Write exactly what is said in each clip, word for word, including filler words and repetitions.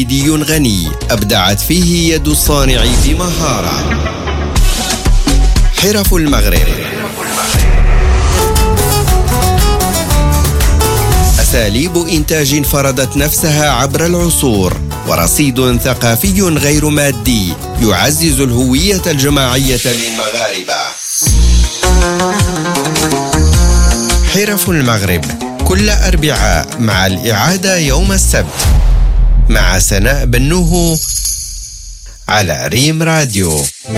تقليدي غني أبدعت فيه يد الصانع بمهارة. حرف المغرب، أساليب إنتاج فرضت نفسها عبر العصور، ورصيد ثقافي غير مادي يعزز الهوية الجماعية للمغاربة. حرف المغرب كل أربعاء مع الإعادة يوم السبت مع سناء بنوه على ريم راديو.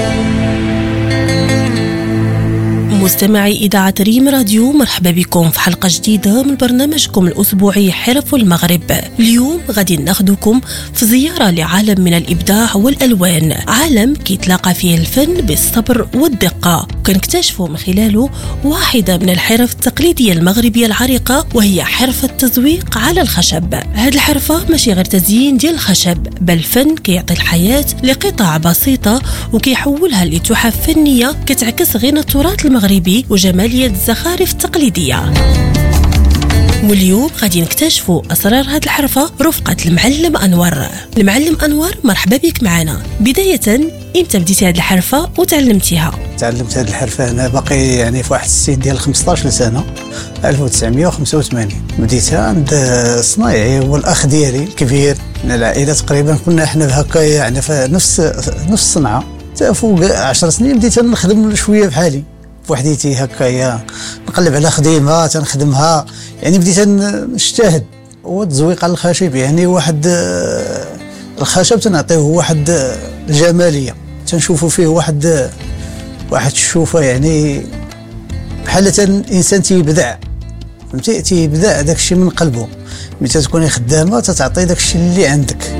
مستمعي إذاعة ريم راديو، مرحبا بكم في حلقة جديدة من برنامجكم الأسبوعي حرف المغرب. اليوم غادي ناخدكم في زيارة لعالم من الإبداع والألوان، عالم كيتلاقى فيه الفن بالصبر والدقة، وكنكتشفوا من خلاله واحدة من الحرف التقليدية المغربية العريقة، وهي حرفة التزويق على الخشب. هذه الحرفة ماشي غير تزيين ديال الخشب، بل فن كيعطي الحياة لقطع بسيطة وكيحولها لتحف فنية كتعكس غنى التراث المغربي وجمالية الزخارف التقليدية. واليوم غادي نكتشفوا أسرار هذه الحرفة رفقة المعلم أنور. المعلم أنور، مرحبا بك معنا. بداية، إمتى بديتي هذه الحرفة وتعلمتيها؟ تعلمت هذه الحرفة أنا باقي يعني في واحد السن ديال خمسطاش سنة، ألف وتسعمائة وخمسة وثمانين. بديتها عند صنايعي هو الأخ ديالي الكبير من العائلة، تقريبا كنا احنا هكا يعني في نفس نفس الصنعة. فوق عشر سنين بديت نخدم شوية بحالي بوحديتي هكايا، نقلب على خديمه تنخدمها، يعني بديت نجتهد. والتزويق على الخشب يعني واحد الخشب تنعطيه واحد الجماليه، تنشوفوا فيه واحد واحد الشوفه، يعني بحال الانسان تيبدع، فهمتي، تيبدع داك الشيء من قلبه. ملي تكوني خدامه تتعطي داك الشيء اللي عندك.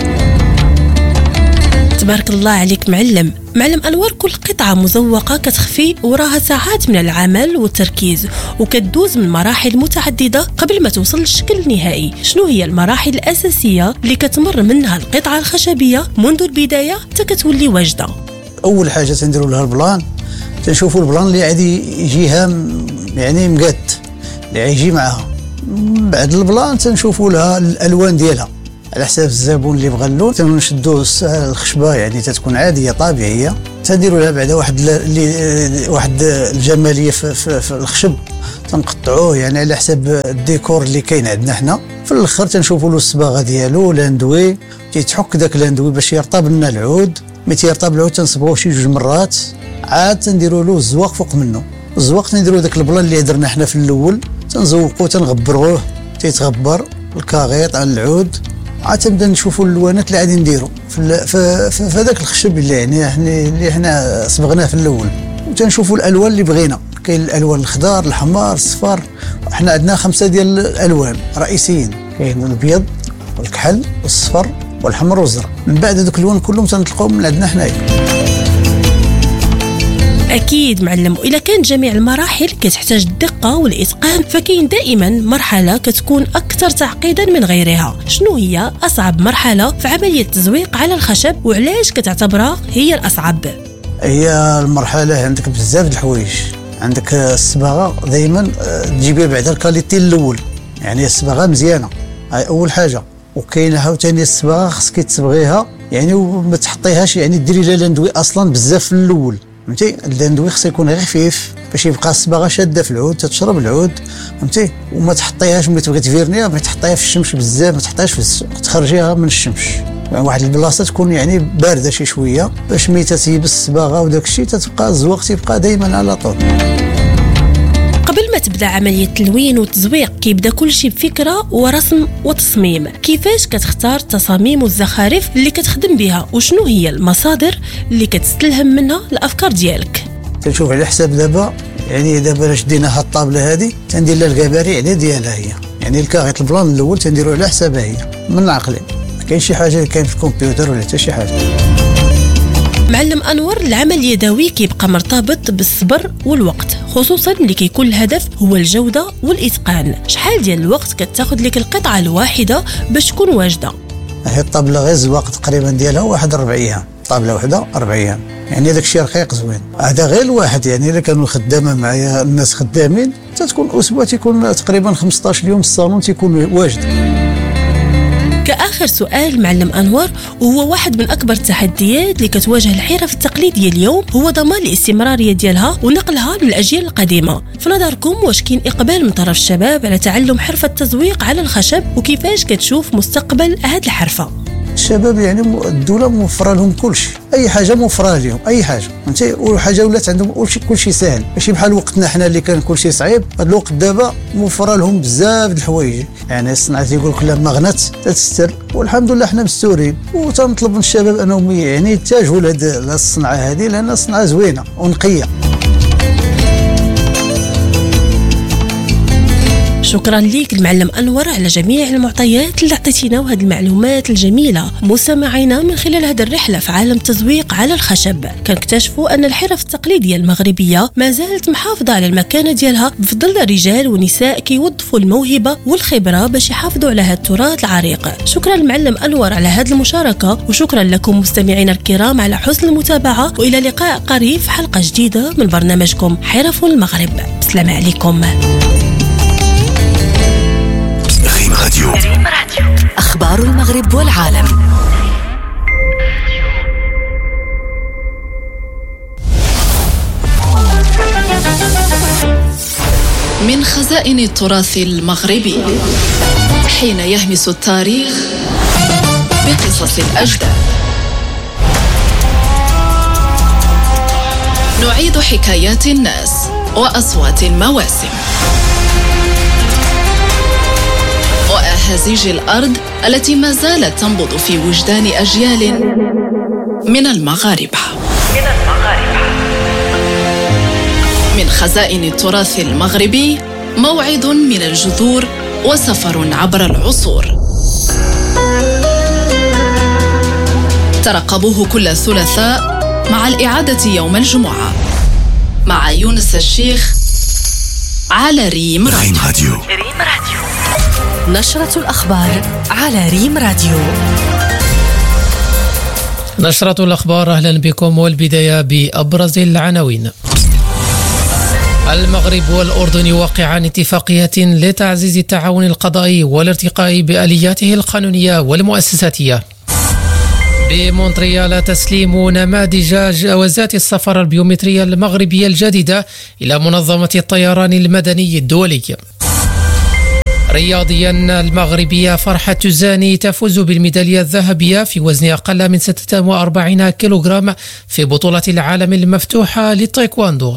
تبارك الله عليك معلم. معلم أنور، كل قطعة مزوقة كتخفي وراها ساعات من العمل والتركيز، وكتدوز من مراحل متعددة قبل ما توصل للشكل النهائي. شنو هي المراحل الأساسية اللي كتمر منها القطعة الخشبية منذ البداية حتى كتولي واجدة؟ أول حاجة تنديروا لها البلان، تنشوفوا البلان اللي عادي يجيها يعني مقاد اللي يجي معها. بعد البلان تنشوفوا لها الألوان ديالها على حساب الزبون اللي بغى اللون. تنشدوا الخشبه يعني تتكون عاديه طبيعيه، تنديروا لها بعدا واحد اللي واحد الجماليه في, في, في الخشب، تنقطعوه يعني على حساب الديكور اللي كاين عندنا حنا. في الاخر تنشوفوا له الصباغه ديالو، لاندوي تيتحك داك لاندوي باش يرطب لنا العود. ملي تيرطب العود تنصبغوه شي جوج مرات، عاد تنديروا له الزواق فوق منه. الزواق تنديروا داك البلان اللي درنا حنا في الاول، تنزوقوه تنغبروه، تيتغبر الكاغيط على العود. عاد تبدا نشوفوا الالوانات اللي غادي نديروا في في هذاك الخشب اللي يعني احنا اللي احنا صبغناه في الاول، وتنشوفوا الالوان اللي بغينا. كاين الالوان الخضار، الاحمر، الصفر. احنا عندنا خمسه ديال الالوان رئيسيين، كاين الابيض والكحل والصفر والحمر والزرق. من بعد هذوك الالوان كلهم تنطلقوهم من عندنا حنايا. أكيد معلم، وإذا كان جميع المراحل كتحتاج الدقة والإتقان، فكاين دائما مرحلة كتكون أكثر تعقيدا من غيرها. شنو هي أصعب مرحلة في عملية التزويق على الخشب، وعلاش كتعتبرها هي الأصعب؟ هي المرحلة عندك بزاف د الحوايج. عندك الصباغة دائما تجيبها بعد الكاليتي الأول، يعني الصباغة مزيانة هاي أول حاجة. وكاينه عاوتاني الصباغة خصك تصبغيها يعني وما تحطيهاش يعني ديري لها لاندوي أصلا بزاف في الأول، فهمتي. اللاندوي خصو يكون غير خفيف باش يبقى الصباغه شاده في العود، تتشرب العود، فهمتي. وما تحطيهاش ملي تبغي تفيرنيها، ما تحطيها في الشمس بزاف، ما تحطيهاش في الس... تخرجيها من الشمس يعني واحد البلاصه تكون يعني بارده شي شويه، باش ملي تتيبس الصباغه وداك الشيء تتبقى الزواق تيبقى دائما على طول. قبل ما تبدا عمليه التلوين والتزويق، كيبدا كل شيء بفكره ورسم وتصميم. كيفاش كتختار التصاميم والزخارف اللي كتخدم بها، وشنو هي المصادر اللي كتستلهم منها الافكار ديالك؟ تنشوف على حساب دابا، يعني دابا الا شدينا هاد الطابله هذه تندير لها الكباري على ديالها هي، يعني الكاغيط البلان الاول تنديروا على حسابها هي من عقلي. ما كاين شي حاجه اللي كاين في الكمبيوتر ولا حتى شي حاجه. معلم أنور، العمل اليدوي كيبقى مرتبط بالصبر والوقت، خصوصا ملي كيكون الهدف هو الجودة والإتقان. شحال ديال الوقت كتاخذ لك القطعة الواحدة باش تكون واجدة؟ هي الطابلة غير الوقت تقريبا ديالها واحد ربع أيام، طابلة واحدة ربع أيام، يعني هذاك الشيء رقيق زوين. هذا غير الواحد، يعني إذا كانوا خدامة معايا الناس خدامين تتكون أسبوع تيكون تقريبا خمسطاش يوم الصالون تيكون واجد. كآخر سؤال معلم أنور، وهو واحد من أكبر التحديات اللي كتواجه الحرف التقليدية اليوم، هو ضمان الاستمرارية ديالها ونقلها للأجيال القديمة. في نظركم واش كاين إقبال من طرف الشباب على تعلم حرفة التزويق على الخشب، وكيفاش كتشوف مستقبل هذه الحرفة؟ الشباب يعني الدولة موفرة لهم كل شيء، أي حاجة موفرة لهم، أي حاجة انت وحاجة ولات عندهم كل شيء سهل، ماشي بحال وقتنا حنا اللي كان كل شيء صعيب. هذا الوقت دابا موفرة لهم بزاف د الحوايج، يعني الصناعة يقول لك لا ما غنات تستر، والحمد لله حنا مستورين. وتنطلب من الشباب أنهم يعني يتجهوا لهذه الصناعة هذه، لأن صناعة زوينة ونقية. شكرا ليك المعلم أنور على جميع المعطيات اللي عطيتينا وهذه المعلومات الجميلة. مستمعينا، من خلال هذه الرحلة في عالم التزويق على الخشب كنكتشفوا أن الحرف التقليدية المغربية ما زالت محافظة على المكانة ديالها، بفضل رجال ونساء كيوظفوا الموهبة والخبرة باش يحافظوا على هذا التراث العريق. شكرا المعلم أنور على هذه المشاركة، وشكرا لكم مستمعينا الكرام على حسن المتابعة، وإلى لقاء قريب في حلقة جديدة من برنامجكم حرف المغرب. السلام عليكم. راديو. أخبار المغرب والعالم. من خزائن التراث المغربي، حين يهمس التاريخ بقصص الأجداد، نعيد حكايات الناس وأصوات المواسم وأهازيج الأرض التي ما زالت تنبض في وجدان أجيال من المغاربة. من خزائن التراث المغربي، موعد من الجذور وسفر عبر العصور. ترقبوه كل ثلاثاء مع الإعادة يوم الجمعة مع يونس الشيخ على ريم راديو. نشرة الأخبار على ريم راديو. نشرة الأخبار، أهلا بكم، والبداية بأبرز العناوين. المغرب والأردن يوقعان اتفاقية لتعزيز التعاون القضائي والارتقاء بآلياته القانونية والمؤسساتية. بمونتريال تسليم نماذج جوازات السفر البيومترية المغربية الجديدة إلى منظمة الطيران المدني الدولي. رياضيا، المغربية فرحة تزاني تفوز بالميدالية الذهبية في وزن أقل من ستة وأربعين كيلوغرام في بطولة العالم المفتوحة للتايكواندو.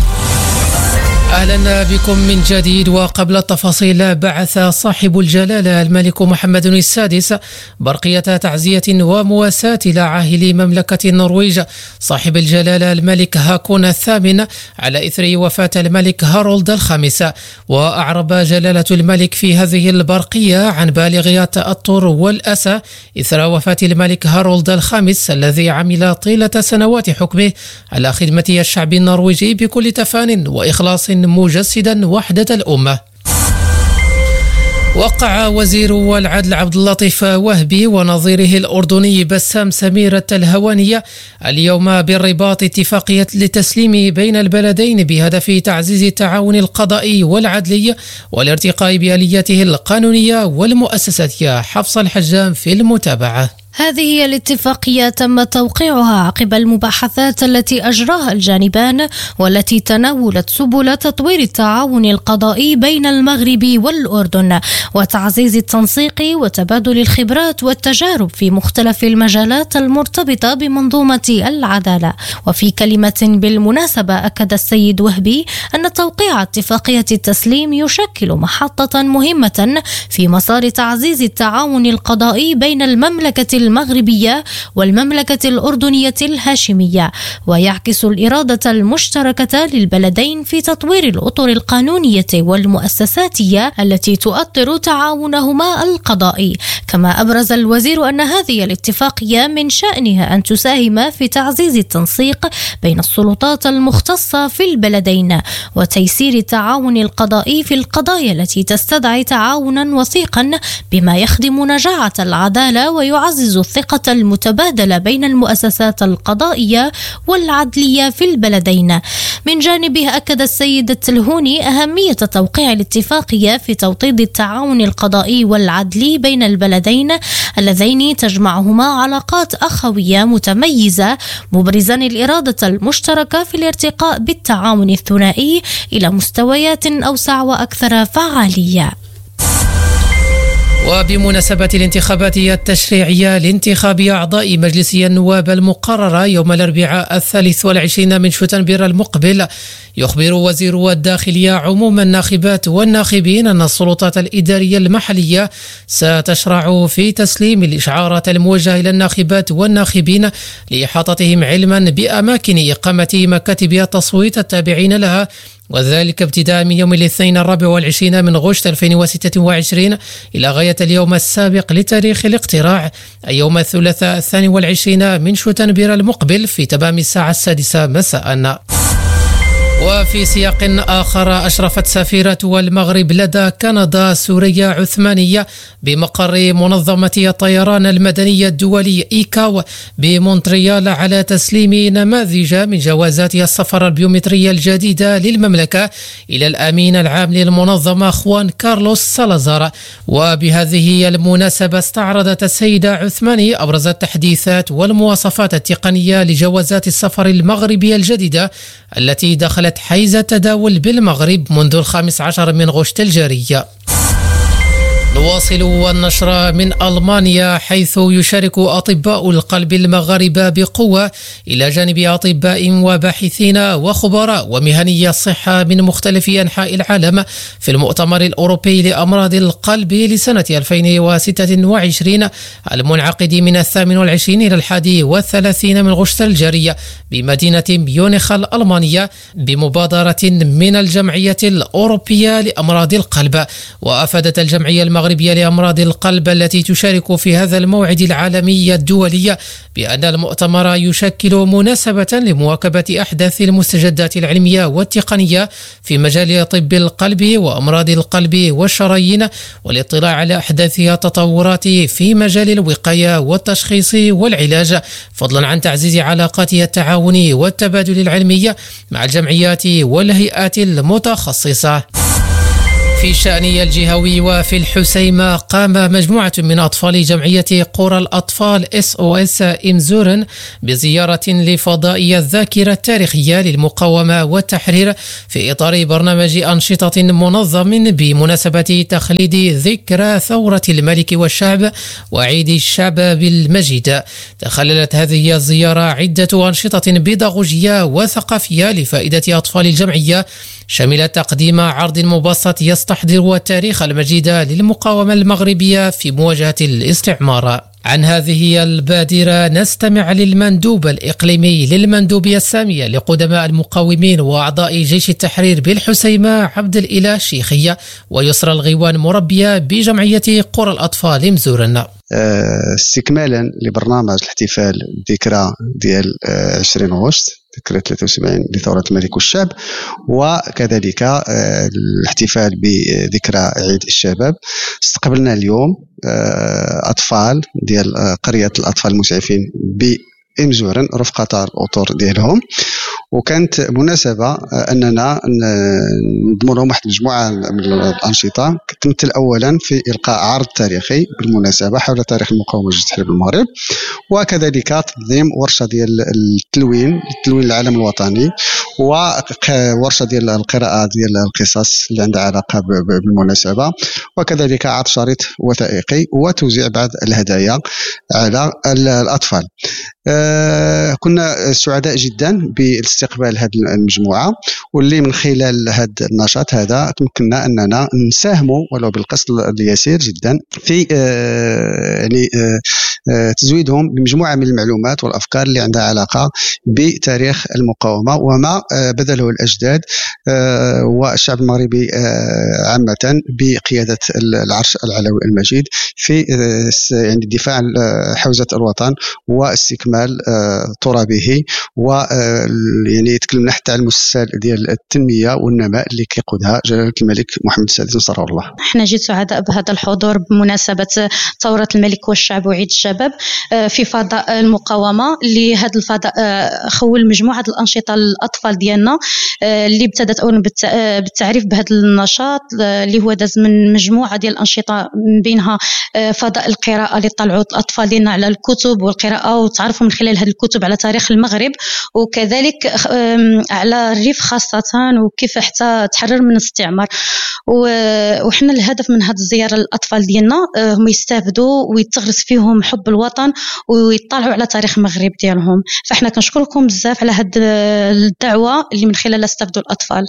أهلا بكم من جديد. وقبل التفاصيل، بعث صاحب الجلالة الملك محمد السادس برقية تعزية ومواساة إلى عاهل مملكة النرويج صاحب الجلالة الملك هاكون الثامن على إثر وفاة الملك هارولد الخامس. وأعرب جلالة الملك في هذه البرقية عن بالغ التأثر والأسى إثر وفاة الملك هارولد الخامس الذي عمل طيلة سنوات حكمه على خدمة الشعب النرويجي بكل تفان وإخلاص مجسدا وحدة الأمة. وقع وزير العدل عبد اللطيف وهبي ونظيره الأردني بسام سمير الهوانية اليوم بالرباط اتفاقية للتسليم بين البلدين بهدف تعزيز التعاون القضائي والعدلي والارتقاء بآلياته القانونية والمؤسساتية. حفص الحجام في المتابعة. هذه هي الاتفاقية تم توقيعها عقب المباحثات التي أجراها الجانبان، والتي تناولت سبل تطوير التعاون القضائي بين المغرب والأردن وتعزيز التنسيق وتبادل الخبرات والتجارب في مختلف المجالات المرتبطة بمنظومة العدالة. وفي كلمة بالمناسبة، أكد السيد وهبي أن توقيع اتفاقية التسليم يشكل محطة مهمة في مسار تعزيز التعاون القضائي بين المملكة المغربية والمملكة الأردنية الهاشمية، ويعكس الإرادة المشتركة للبلدين في تطوير الأطر القانونية والمؤسساتية التي تؤطر تعاونهما القضائي. كما أبرز الوزير أن هذه الاتفاقية من شأنها أن تساهم في تعزيز التنسيق بين السلطات المختصة في البلدين وتيسير التعاون القضائي في القضايا التي تستدعي تعاونا وثيقا بما يخدم نجاعة العدالة ويعزز تعزز الثقة المتبادلة بين المؤسسات القضائية والعدلية في البلدين. من جانبه أكد السيد التلهوني أهمية توقيع الاتفاقية في توطيد التعاون القضائي والعدلي بين البلدين اللذين تجمعهما علاقات أخوية متميزة، مبرزا الإرادة المشتركة في الارتقاء بالتعاون الثنائي إلى مستويات أوسع وأكثر فعالية. وبمناسبة الانتخابات التشريعية لانتخاب أعضاء مجلس النواب المقررة يوم الأربعاء الثالث والعشرين من شتنبر المقبل، يخبر وزير الداخلية عموم الناخبات والناخبين أن السلطات الإدارية المحلية ستشرع في تسليم الإشعارات الموجهة إلى الناخبات والناخبين لإحاطتهم علما بأماكن إقامة مكاتب التصويت التابعين لها، وذلك ابتداء من يوم الاثنين الرابع والعشرين من غشت ألفين وستة وعشرين إلى غاية اليوم السابق لتاريخ الاقتراع أي يوم الثلاثاء الثاني والعشرين من شتنبر المقبل في تمام الساعة السادسة مساء. وفي سياق آخر، أشرفت سفيرة المغرب لدى كندا سوريا عثمانية بمقر منظمة الطيران المدني الدولي إيكاو بمونتريال على تسليم نماذج من جوازات السفر البيومترية الجديدة للمملكة إلى الأمين العام للمنظمة خوان كارلوس سالازار. وبهذه المناسبة استعرضت السيدة عثماني أبرز التحديثات والمواصفات التقنية لجوازات السفر المغربية الجديدة التي دخلت حيز التداول بالمغرب منذ الخامس عشر من غشت الجارية. نواصل النشر من ألمانيا، حيث يشارك أطباء القلب المغاربة بقوة إلى جانب أطباء وباحثين وخبراء ومهني الصحة من مختلف أنحاء العالم في المؤتمر الأوروبي لأمراض القلب لسنة ألفين وستة وعشرين المنعقد من الثامن والعشرين إلى الحادي والثلاثين من غشت الجارية بمدينة ميونخ الألمانية بمبادرة من الجمعية الأوروبية لأمراض القلب. وأفادت الجمعية المغربية لأمراض القلب التي تشارك في هذا الموعد العالمي الدولي بأن المؤتمر يشكل مناسبة لمواكبة أحدث المستجدات العلمية والتقنية في مجال طب القلب وأمراض القلب والشرايين، والاطلاع على أحدث التطورات في مجال الوقاية والتشخيص والعلاج، فضلا عن تعزيز علاقات التعاون والتبادل العلمي مع الجمعيات والهيئات المتخصصة. في الشأن الجهوي، وفي الحسيمة قام مجموعة من أطفال جمعية قرى الأطفال إس أو إس إمزورن بزيارة لفضاء الذاكرة التاريخية للمقاومة والتحرير في إطار برنامج أنشطة منظم بمناسبة تخليد ذكرى ثورة الملك والشعب وعيد الشباب المجيد. تخللت هذه الزيارة عدة أنشطة بيداغوجية وثقافية لفائدة أطفال الجمعية، شملت تقديم عرض مبسط يستحضر التاريخ المجيد للمقاومة المغربية في مواجهة الاستعمار. عن هذه البادرة نستمع للمندوب الإقليمي للمندوبية السامية لقدماء المقاومين وأعضاء جيش التحرير بالحسيمة عبد الإله الشيخية ويسرى الغيوان مربية بجمعية قرى الأطفال مزورن. استكمالا لبرنامج الاحتفال بذكرى ديال عشرين غشت، ذكرى ثلاثة وسبعين لثورة الملك والشعب، وكذلك الاحتفال بذكرى عيد الشباب، استقبلنا اليوم أطفال ديال قرية الأطفال المسعفين بإمزورن رفقة الأطر ديالهم، وكانت مناسبة أننا نضم لهم واحد المجموعة من الأنشطة تمثل أولا في إلقاء عرض تاريخي بالمناسبة حول تاريخ المقاومة جيش التحرير بالمغرب، وكذلك تنظيم ورشة ديال التلوين التلوين العالم الوطني، وورشة ديال القراءة ديال القصص اللي عندها علاقة بالمناسبة، وكذلك عرض شريط وثائقي وتوزيع بعض الهدايا على الأطفال. آه كنا سعداء جدا باستقبال هذه المجموعة، واللي من خلال هذا النشاط هذا تمكننا أننا نساهموا ولو بالقسط اليسير جدا في آه يعني آه آه تزويدهم بمجموعة من المعلومات والأفكار اللي عندها علاقة بتاريخ المقاومة وما آه بذله الأجداد آه والشعب المغربي آه عامة بقيادة العرش العلوي المجيد في آه يعني الدفاع عن حوزة الوطن واستكمال جمال ترابه، و يعني يتكلمنا حتى على المؤسسه ديال التنميه والنماء اللي كيقودها جلاله الملك محمد السادس نصره الله. احنا جيت سعداء بهذا الحضور بمناسبه ثوره الملك والشعب وعيد الشباب في فضاء المقاومه، اللي هذا الفضاء خول مجموعه الانشطه للاطفال ديالنا اللي ابتدت اول بالتعريف بهذا النشاط اللي هو داز من مجموعه ديال الانشطه، من بينها فضاء القراءه اللي طلعوا الاطفال ديالنا على الكتب والقراءه وتعرفوا من خلال هذه الكتب على تاريخ المغرب، وكذلك على الريف خاصه وكيف حتى تحرر من الاستعمار. وحنا الهدف من هذه الزياره للاطفال ديالنا هم يستافدوا ويتغرس فيهم حب الوطن ويطلعوا على تاريخ المغرب ديالهم. فاحنا كنشكركم بزاف على هذه الدعوه اللي من خلالها استفدوا الاطفال.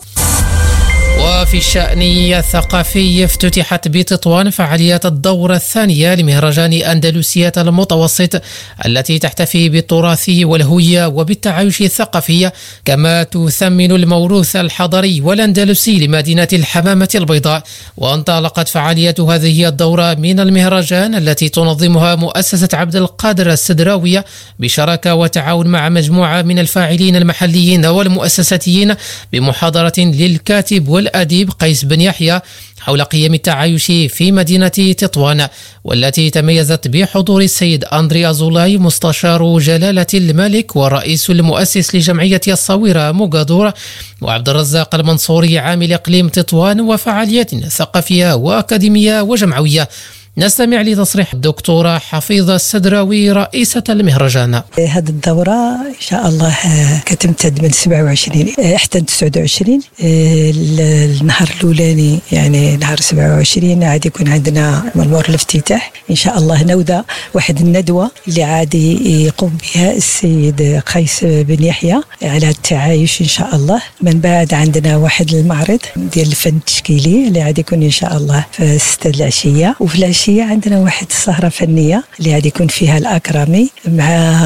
وفي الشأن الثقافي افتتحت بتطوان فعاليات الدورة الثانية لمهرجان أندلسية المتوسط التي تحتفي بالتراث والهوية وبالتعايش الثقافي، كما تثمن الموروث الحضاري والأندلسي لمدينة الحمامة البيضاء. وانطلقت فعاليات هذه الدورة من المهرجان التي تنظمها مؤسسة عبد القادر السدراوية بشراكة وتعاون مع مجموعة من الفاعلين المحليين والمؤسساتيين، بمحاضرة للكاتب والأديب قيس بن يحيى حول قيم التعايش في مدينة تطوان، والتي تميزت بحضور السيد أندري أزولاي مستشار جلالة الملك والرئيس المؤسس لجمعية الصويرة موغادور، وعبد الرزاق المنصوري عامل إقليم تطوان، وفعاليات ثقافية وأكاديمية وجمعوية. نستمع لتصريح الدكتورة حفيظة السدراوي رئيسة المهرجان. هذه الدورة إن شاء الله كتمتد من سبعة وعشرين حتى تسعة وعشرين. النهار الأولاني يعني نهار سبعة وعشرين عاد يكون عندنا ملمور الافتتاح إن شاء الله، نوذة واحد الندوة اللي عاد يقوم بها السيد قيس بن يحيى على التعايش إن شاء الله. من بعد عندنا واحد المعرض ديال الفن التشكيلي اللي عاد يكون إن شاء الله في ستة العشية، وفي العشية عندنا واحد السهرة فنية اللي عاد يكون فيها الأكرامي مع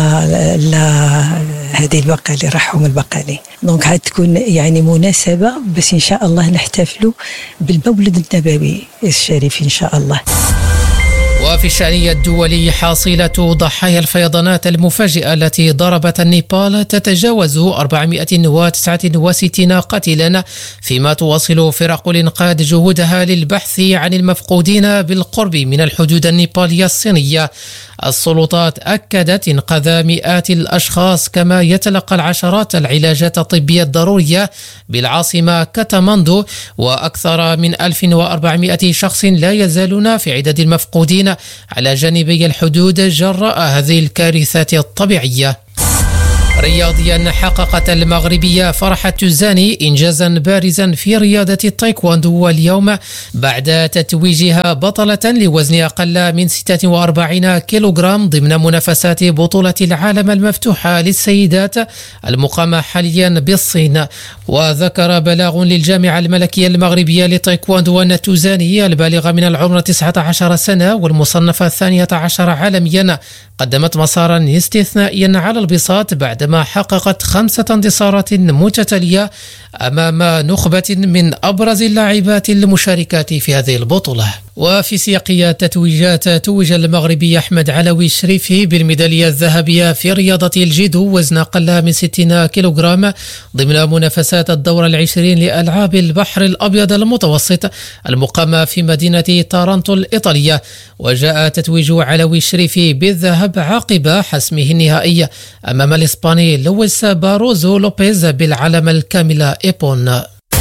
هذه البقالي رحم البقالي. دونك عاد تكون يعني مناسبة بس إن شاء الله نحتفلوا بالمولد النبوي الشريف إن شاء الله. وفي الشأن الدولي حاصلة ضحايا الفيضانات المفاجئة التي ضربت النيبال تتجاوز أربعمائة وتسعة وستين قتيلا، فيما تواصل فرق الإنقاذ جهودها للبحث عن المفقودين بالقرب من الحدود النيبالية الصينية. السلطات أكدت إنقاذ مئات الأشخاص، كما يتلقى العشرات العلاجات الطبية الضرورية بالعاصمة كاتماندو، وأكثر من ألف وأربعمائة شخص لا يزالون في عدد المفقودين على جانبي الحدود جراء هذه الكارثات الطبيعية. رياضيا، حققت المغربية فرحة تزاني إنجازا بارزا في رياضة التايكواندو اليوم بعد تتويجها بطلة لوزن أقل من ستة وأربعين كيلوغرام ضمن منافسات بطولة العالم المفتوحة للسيدات المقامة حاليا بالصين. وذكر بلاغ للجامعة الملكية المغربية للتايكواندو أن تزاني البالغة من العمر تسعة عشر سنة والمصنفة الثانية عشر عالميا قدمت مسارا استثنائيا على البساط بعدما حققت خمسة انتصارات متتالية أمام نخبة من أبرز اللاعبات المشاركات في هذه البطولة. وفي سياق التتويجات، توج المغربي أحمد علوي الشريفي بالميدالية الذهبية في رياضة الجيدو وزن أقل من ستين كيلوغرام ضمن منافسات الدورة العشرين لألعاب البحر الأبيض المتوسط المقامة في مدينة تارانتو الإيطالية. وجاء تتويج علوي الشريفي بالذهب عقب حسمه النهائي أمام الإسباني لويس باروزو لوبيز بالعلامة الكاملة إيبون.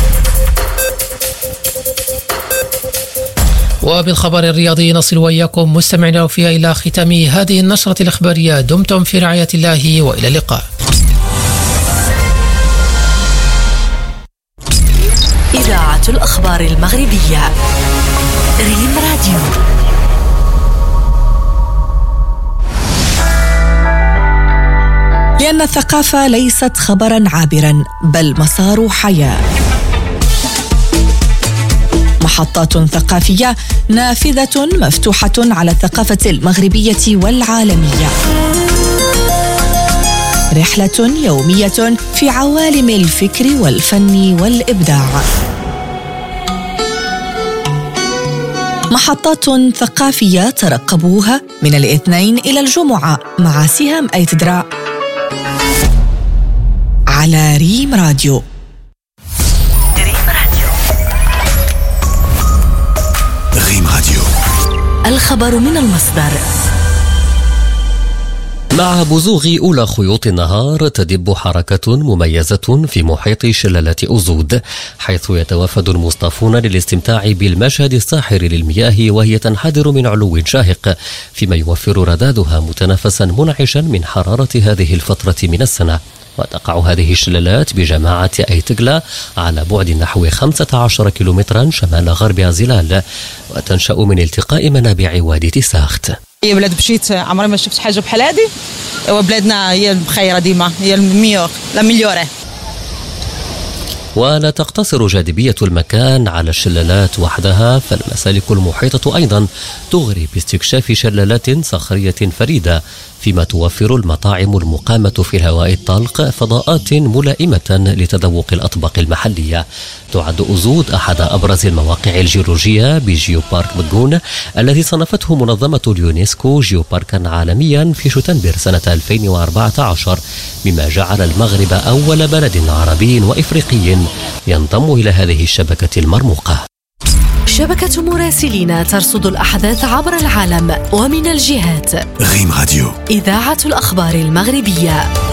وبالخبر الرياضي نصل وإياكم مستمعين فيها إلى ختام هذه النشرة الإخبارية. دمتم في رعاية الله وإلى اللقاء. إذاعة الأخبار المغربية ريم راديو. لأن الثقافة ليست خبرا عابرا بل مسار حياة، محطات ثقافية نافذة مفتوحة على الثقافة المغربية والعالمية، رحلة يومية في عوالم الفكر والفن والإبداع. محطات ثقافية ترقبوها من الاثنين إلى الجمعة مع سهام أيت دراء على ريم راديو. ريم راديو، الخبر من المصدر. مع بزوغ أولى خيوط النهار تدب حركة مميزة في محيط شلالة أزود، حيث يتوافد المصطافون للاستمتاع بالمشهد الساحر للمياه وهي تنحدر من علو شاهق، فيما يوفر ردادها متنفسا منعشا من حرارة هذه الفترة من السنة. وتقع هذه الشلالات بجماعة أيتغلا على بعد نحو خمسة عشر كيلومترا شمال غرب زلال، وتنشأ من التقاء منابع وادي تساخت. هي بلاد بشيت عمري ما شفت حاجه بحال هذه، وبلادنا هي بخيره ديما، هي الميور لا مليوره. ولا تقتصر جاذبية المكان على الشلالات وحدها، فالمسالك المحيطة أيضا تغري باستكشاف شلالات صخرية فريدة، فيما توفر المطاعم المقامة في الهواء الطلق فضاءات ملائمة لتذوق الأطباق المحلية. تعد أزود أحد أبرز المواقع الجيولوجية بجيوبارك بجون الذي صنفته منظمة اليونسكو جيوباركا عالميا في شتنبر سنة ألفين وأربعة عشر، مما جعل المغرب أول بلد عربي وإفريقي ينضم إلى هذه الشبكة المرموقة. شبكة مراسلين ترصد الأحداث عبر العالم ومن الجهات. ريم راديو، إذاعة الأخبار المغربية.